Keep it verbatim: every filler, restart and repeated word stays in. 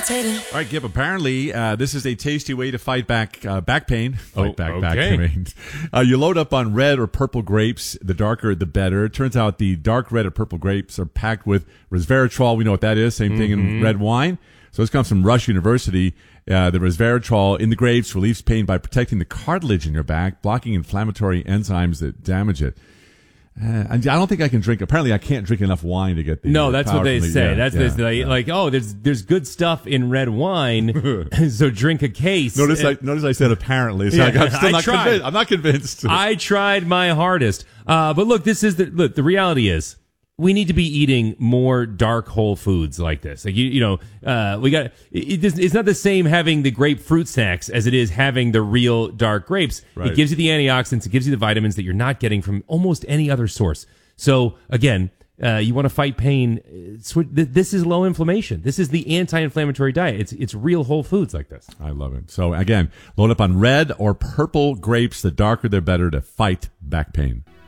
All right, Gib, apparently uh, this is a tasty way to fight back uh, back pain. Fight Oh, back back okay. pain. Uh, you load up on red or purple grapes. The darker, the better. It turns out the dark red or purple grapes are packed with resveratrol. We know what that is. Same thing Mm-hmm. in red wine. So this comes from Rush University. Uh, the resveratrol in the grapes relieves pain by protecting the cartilage in your back, blocking inflammatory enzymes that damage it. Uh, and I don't think I can drink. Apparently, I can't drink enough wine to get the. No, uh, that's power what they from the- say. yeah, that's yeah, this, like, yeah. like, oh, there's there's good stuff in red wine, so drink a case. Notice, I, And- notice I said apparently. So Yeah, like, I'm still I not tried. convinced. I'm not convinced. I tried my hardest, uh, but look, this is the look. The reality is, we need to be eating more dark whole foods like this. Like you, you know, uh, we got. It, it, it's not the same having the grapefruit snacks as it is having the real dark grapes. Right. It gives you the antioxidants. It gives you the vitamins that you're not getting from almost any other source. So again, uh, you want to fight pain. uh, swi- th- This is low inflammation. This is the anti-inflammatory diet. It's it's real whole foods like this. I love it. So again, load up on red or purple grapes. The darker, the better to fight back pain.